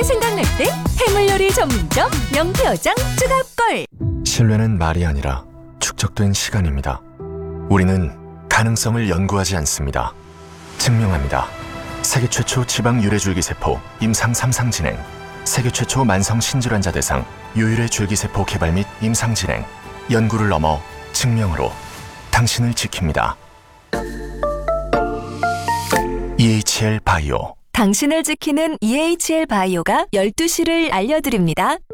해물이 생각날 때 해물요리 전문점 명태어장 추가골. 신뢰는 말이 아니라 축적된 시간입니다. 우리는 가능성을 연구하지 않습니다. 증명합니다. 세계 최초 지방 유래줄기세포 임상 3상 진행, 세계 최초 만성 신질환자 대상 유일의 줄기세포 개발 및 임상 진행, 연구를 넘어 증명으로 당신을 지킵니다. EHL 바이오. 당신을 지키는 EHL 바이오가 12시를 알려드립니다.